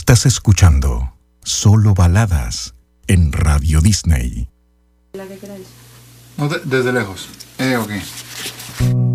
Estás escuchando Solo Baladas en Radio Disney. No, desde lejos. Ok.